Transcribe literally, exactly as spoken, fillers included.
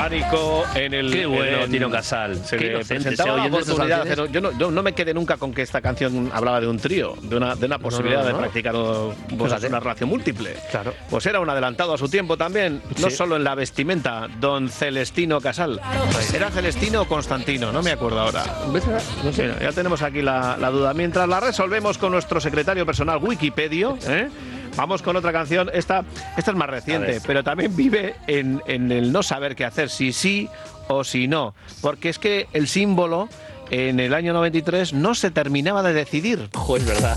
Pánico en el... Qué bueno, en, Tino Casal. Se Qué le inocente, presentaba ¿se la oyen de esas oportunidad de canciones? hacer- yo, no, yo no me quedé nunca con que esta canción hablaba de un trío, de una, de una posibilidad no, no. de practicar o- pues, Fíjate. una relación múltiple. Claro. Pues era un adelantado a su tiempo también, no Sí. solo en la vestimenta, don Celestino Casal. ¿Era Celestino o Constantino? No me acuerdo ahora. ¿Ves? No sé. Mira, ya tenemos aquí la, la duda. Mientras la resolvemos con nuestro secretario personal Wikipedia, ¿eh? Vamos con otra canción. Esta, esta es más A reciente, ver. pero también vive en, en el no saber qué hacer, si sí o si no. Porque es que el símbolo en el año noventa y tres no se terminaba de decidir. Ojo, es verdad.